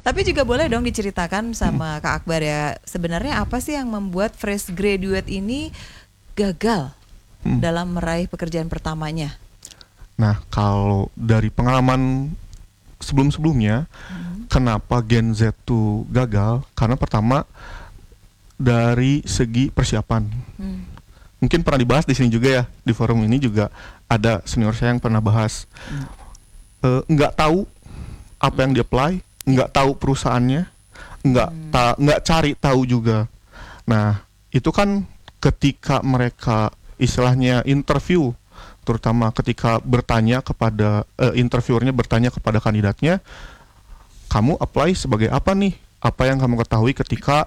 Tapi juga boleh dong diceritakan sama Kak Akbar ya, sebenarnya apa sih yang membuat fresh graduate ini gagal dalam meraih pekerjaan pertamanya? Nah, kalau dari pengalaman sebelum-sebelumnya, kenapa Gen Z tuh gagal? Karena pertama dari segi persiapan. Mungkin pernah dibahas di sini juga ya, di forum ini juga ada senior saya yang pernah bahas. Nggak tahu apa yang di-apply, nggak tahu perusahaannya, nggak cari tahu juga. Nah, itu kan ketika mereka istilahnya interview, terutama ketika bertanya kepada interviewernya bertanya kepada kandidatnya, kamu apply sebagai apa nih? Apa yang kamu ketahui ketika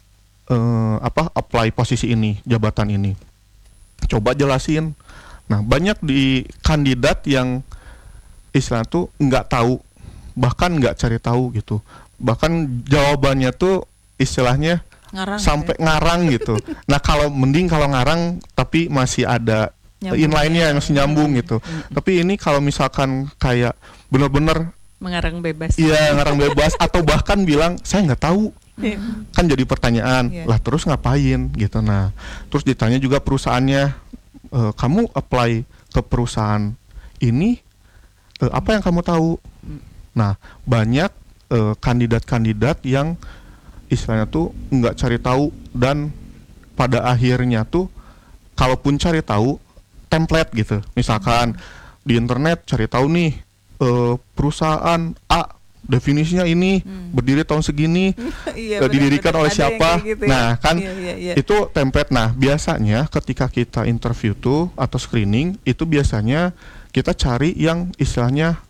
apply posisi ini, jabatan ini? Coba jelasin. Nah, banyak di kandidat yang istilah tuh nggak tahu, bahkan nggak cari tahu gitu. Bahkan jawabannya tuh istilahnya Ngarang sampai ngarang gitu. Nah, kalau ngarang tapi masih ada inline-nya yang masih nyambung gitu. Tapi ini kalau misalkan kayak benar-benar mengarang bebas. Iya, ngarang bebas atau bahkan bilang saya nggak tahu. Kan jadi pertanyaan, lah terus ngapain gitu. Nah, terus ditanya juga perusahaannya, kamu apply ke perusahaan ini, apa yang kamu tahu? Nah, banyak kandidat-kandidat yang istilahnya tuh nggak cari tahu, dan pada akhirnya tuh kalaupun cari tahu template gitu. Misalkan di internet cari tahu nih perusahaan A definisinya ini, berdiri tahun segini, didirikan oleh siapa. Gitu ya. Nah, kan itu template. Nah, biasanya ketika kita interview tuh atau screening itu biasanya kita cari yang istilahnya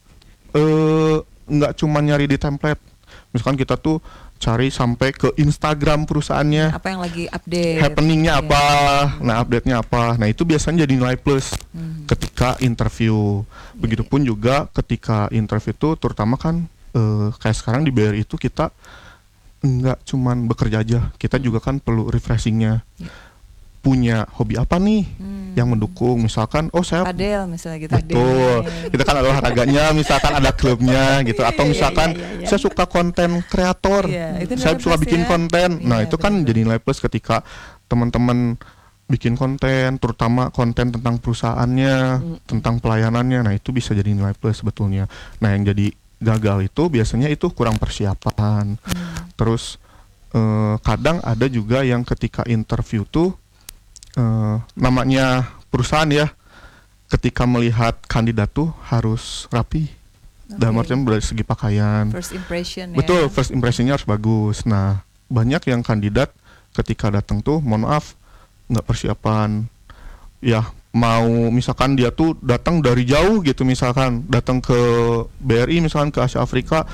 nggak cuma nyari di template. Misalkan kita tuh cari sampai ke Instagram perusahaannya, apa yang lagi update, happeningnya apa, nah update-nya apa. Nah, itu biasanya jadi nilai plus ketika interview. Begitupun juga ketika interview itu, terutama kan kayak sekarang di BRI itu kita nggak cuman bekerja aja, kita juga kan perlu refreshingnya. Punya hobi apa nih yang mendukung? Misalkan saya padel misalnya gitu. Betul. Kita kan ada olahraganya, misalkan ada klubnya gitu, atau misalkan saya suka konten kreator, saya suka bikin konten. Nah, itu kan jadi nilai plus ketika teman-teman bikin konten, terutama konten tentang perusahaannya, tentang pelayanannya. Nah, itu bisa jadi nilai plus sebetulnya. Nah, yang jadi gagal itu biasanya itu kurang persiapan. Terus kadang ada juga yang ketika interview tuh namanya perusahaan ya, ketika melihat kandidat tuh harus rapi. Dalam artian dari segi pakaian. First impression. Betul, first impressionnya harus bagus. Nah, banyak yang kandidat ketika datang tuh, mohon maaf, nggak persiapan. Ya, mau misalkan dia tuh datang dari jauh gitu, misalkan datang ke BRI, misalkan ke Asia Afrika,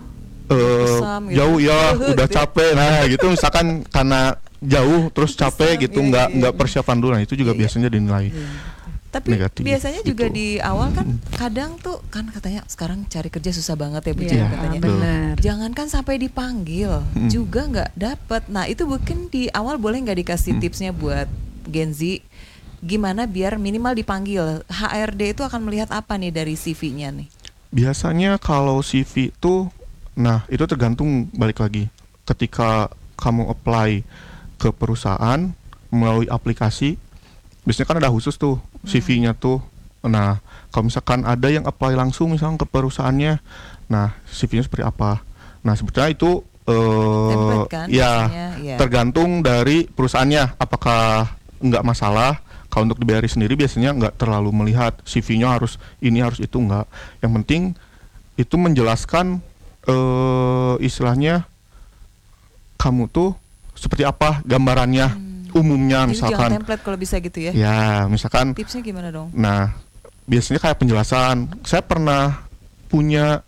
jauh gitu. Ya udah capek. Nah, gitu misalkan karena jauh terus capek gitu, nggak persiapan dulu. Nah, itu juga biasanya dinilai tapi negatif, biasanya gitu. juga di awal kan kadang tuh kan katanya sekarang cari kerja susah banget ya Bu katanya. Benar. Jangankan sampai dipanggil juga nggak dapet. Nah, itu mungkin di awal boleh nggak dikasih tipsnya buat Gen Z, gimana biar minimal dipanggil? HRD itu akan melihat apa nih dari CV-nya nih? Biasanya kalau CV itu, nah itu tergantung, balik lagi ketika kamu apply ke perusahaan melalui aplikasi, biasanya kan ada khusus tuh CV-nya tuh. Nah, kalau misalkan ada yang apply langsung misalkan ke perusahaannya, nah CV-nya seperti apa? Nah, sebetulnya itu kan, ya tergantung dari perusahaannya, apakah nggak masalah. Kalau untuk di BRI sendiri biasanya nggak terlalu melihat CV-nya harus ini harus itu, nggak. Yang penting itu menjelaskan istilahnya kamu tuh seperti apa gambarannya umumnya. Jadi misalkan jangan template kalau bisa gitu ya. Ya, misalkan tipsnya gimana dong? Nah, biasanya kayak penjelasan, saya pernah punya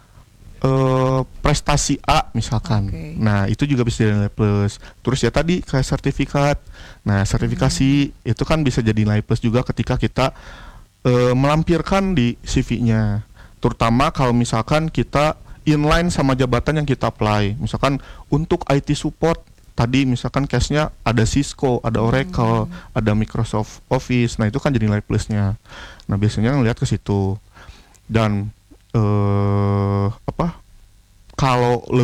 prestasi A misalkan. Nah, itu juga bisa jadi nilai plus. Terus ya tadi kayak sertifikat. Nah, sertifikasi itu kan bisa jadi nilai plus juga ketika kita melampirkan di CV-nya. Terutama kalau misalkan kita inline sama jabatan yang kita apply. Misalkan untuk IT support, tadi misalkan case-nya ada Cisco, ada Oracle, ada Microsoft Office. Nah, itu kan jadi nilai plusnya. Nah, biasanya ngelihat ke situ. Dan kalau